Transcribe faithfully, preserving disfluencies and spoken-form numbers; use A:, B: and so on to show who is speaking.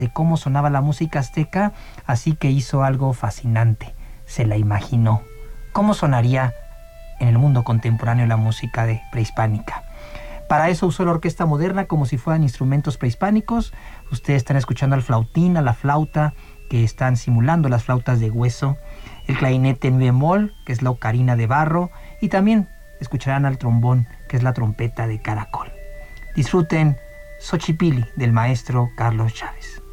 A: de cómo sonaba la música azteca, así que hizo algo fascinante. Se la imaginó. ¿Cómo sonaría en el mundo contemporáneo la música de prehispánica? Para eso usó la orquesta moderna como si fueran instrumentos prehispánicos. Ustedes están escuchando al flautín, a la flauta, que están simulando las flautas de hueso, el clarinete en mi bemol, que es la ocarina de barro, y también escucharán al trombón, que es la trompeta de caracol. Disfruten Xochipilli del maestro Carlos Chávez.